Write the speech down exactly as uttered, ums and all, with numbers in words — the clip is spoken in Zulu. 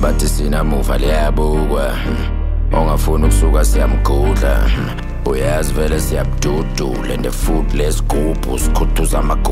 bathi sinamuva liyabukwa, ongafuna ukusuka siyamgudla. Uyazi vele siyabududula and the food lesigubhu sikhuthuza amagugu.